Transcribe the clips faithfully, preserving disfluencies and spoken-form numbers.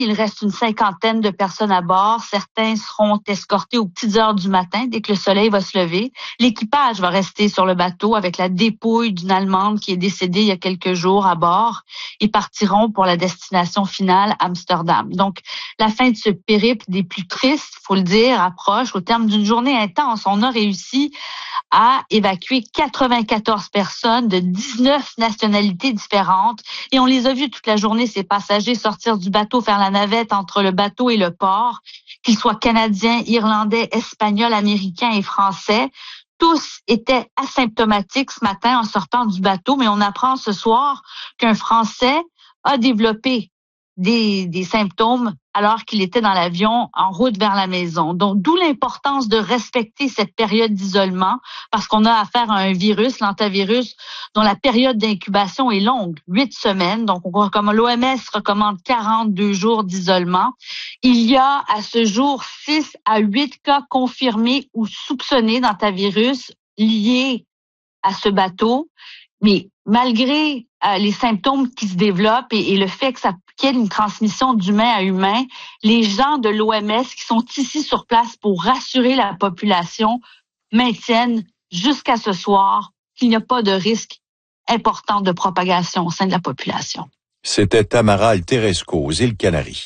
Il reste une cinquantaine de personnes à bord. Certains seront escortés aux petites heures du matin, dès que le soleil va se lever. L'équipage va rester sur le bateau avec la dépouille d'une Allemande qui est décédée il y a quelques jours à bord. Ils partiront pour la destination finale, Amsterdam. Donc, la fin de ce périple des plus tristes, faut le dire, approche. Au terme d'une journée intense, on a réussi à évacuer quatre-vingt-quatorze personnes de dix-neuf nationalités différentes. Et on les a vus toute la journée, ces passagers, sortir du bateau, faire la navette entre le bateau et le port, qu'ils soient canadiens, irlandais, espagnols, américains et français. Tous étaient asymptomatiques ce matin en sortant du bateau, mais on apprend ce soir qu'un Français a développé des, des symptômes alors qu'il était dans l'avion en route vers la maison. Donc, d'où l'importance de respecter cette période d'isolement parce qu'on a affaire à un virus, l'hantavirus, dont la période d'incubation est longue, huit semaines. Donc, on, comme l'O M S recommande quarante-deux jours d'isolement. Il y a à ce jour six à huit cas confirmés ou soupçonnés d'hantavirus liés à ce bateau. Mais malgré euh, les symptômes qui se développent et, et le fait que ça qu'il y ait une transmission d'humain à humain, les gens de l'O M S qui sont ici sur place pour rassurer la population maintiennent jusqu'à ce soir qu'il n'y a pas de risque important de propagation au sein de la population. C'était Tamara Alteresco aux îles Canaries.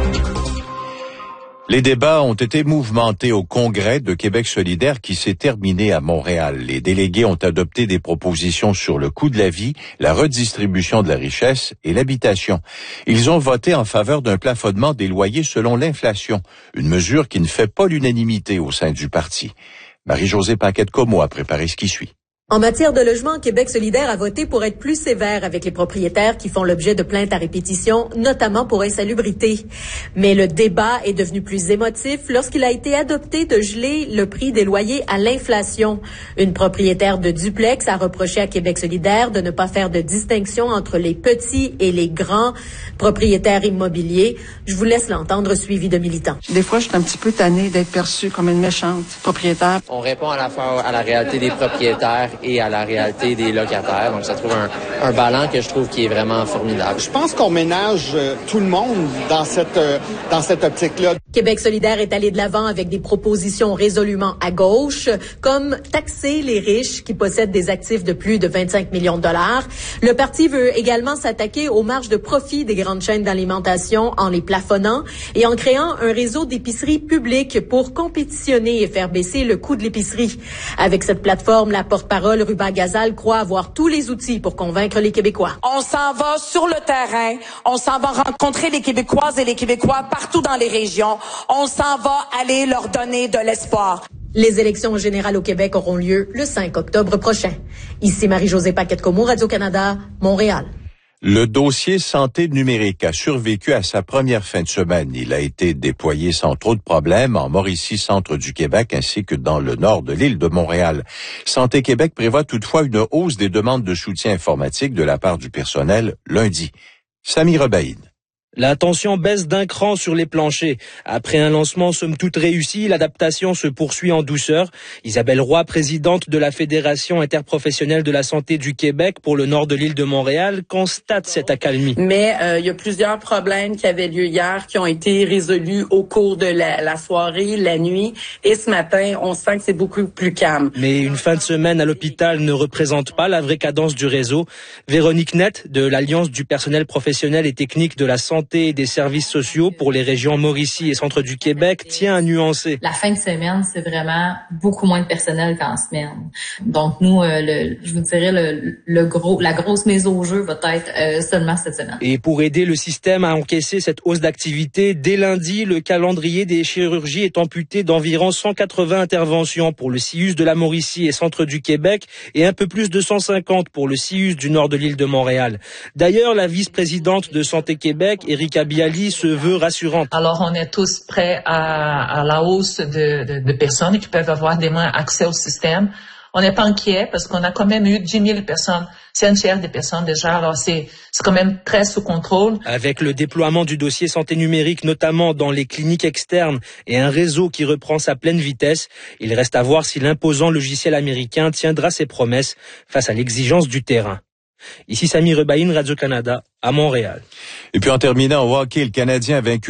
Les débats ont été mouvementés au Congrès de Québec solidaire qui s'est terminé à Montréal. Les délégués ont adopté des propositions sur le coût de la vie, la redistribution de la richesse et l'habitation. Ils ont voté en faveur d'un plafonnement des loyers selon l'inflation, une mesure qui ne fait pas l'unanimité au sein du parti. Marie-Josée Paquette-Comeau a préparé ce qui suit. En matière de logement, Québec solidaire a voté pour être plus sévère avec les propriétaires qui font l'objet de plaintes à répétition, notamment pour insalubrité. Mais le débat est devenu plus émotif lorsqu'il a été adopté de geler le prix des loyers à l'inflation. Une propriétaire de duplex a reproché à Québec solidaire de ne pas faire de distinction entre les petits et les grands propriétaires immobiliers. Je vous laisse l'entendre, suivi de militants. Des fois, je suis un petit peu tannée d'être perçue comme une méchante propriétaire. On répond à la fois à la réalité des propriétaires et à la réalité des locataires. Donc, ça trouve un, un ballon que je trouve qui est vraiment formidable. Je pense qu'on ménage euh, tout le monde dans cette, euh, dans cette optique-là. Québec solidaire est allé de l'avant avec des propositions résolument à gauche, comme taxer les riches qui possèdent des actifs de plus de vingt-cinq millions de dollars. Le parti veut également s'attaquer aux marges de profit des grandes chaînes d'alimentation en les plafonnant et en créant un réseau d'épiceries publiques pour compétitionner et faire baisser le coût de l'épicerie. Avec cette plateforme, la porte-parole Ruba Gazal croit avoir tous les outils pour convaincre les Québécois. On s'en va sur le terrain, on s'en va rencontrer les Québécoises et les Québécois partout dans les régions. On s'en va aller leur donner de l'espoir. Les élections générales au Québec auront lieu le cinq octobre prochain. Ici Marie-Josée Paquette-Comeau, Radio-Canada, Montréal. Le dossier santé numérique a survécu à sa première fin de semaine. Il a été déployé sans trop de problèmes en Mauricie, centre du Québec, ainsi que dans le nord de l'île de Montréal. Santé Québec prévoit toutefois une hausse des demandes de soutien informatique de la part du personnel lundi. Samy Rebaïd. La tension baisse d'un cran sur les planchers. Après un lancement somme toute réussi, l'adaptation se poursuit en douceur. Isabelle Roy, présidente de la Fédération interprofessionnelle de la santé du Québec pour le nord de l'île de Montréal, constate cette accalmie. Mais euh, il y a plusieurs problèmes qui avaient lieu hier qui ont été résolus au cours de la, la soirée, la nuit. Et ce matin, on sent que c'est beaucoup plus calme. Mais une fin de semaine à l'hôpital ne représente pas la vraie cadence du réseau. Véronique Nett, de l'Alliance du personnel professionnel et technique de la santé et des services sociaux pour les régions Mauricie et Centre du Québec, tient à nuancer. La fin de semaine, c'est vraiment beaucoup moins de personnel qu'en semaine. Donc nous, euh, le, je vous dirais, le, le gros, la grosse mise au jeu va être euh, seulement cette semaine. Et pour aider le système à encaisser cette hausse d'activité, dès lundi, le calendrier des chirurgies est amputé d'environ cent quatre-vingts interventions pour le C I U S de la Mauricie et Centre du Québec et un peu plus de cent cinquante pour le C I U S du nord de l'île de Montréal. D'ailleurs, la vice-présidente de Santé Québec, Erika Bialy, se veut rassurante. Alors, on est tous prêts à, à la hausse de, de, de personnes qui peuvent avoir des moins accès au système. On n'est pas inquiet parce qu'on a quand même eu dix mille personnes. C'est un tiers des personnes déjà. Alors, c'est, c'est quand même très sous contrôle. Avec le déploiement du dossier santé numérique, notamment dans les cliniques externes et un réseau qui reprend sa pleine vitesse, il reste à voir si l'imposant logiciel américain tiendra ses promesses face à l'exigence du terrain. Ici Samy Rebaïn, Radio-Canada, à Montréal. Et puis en terminant au hockey, le Canadien a vaincu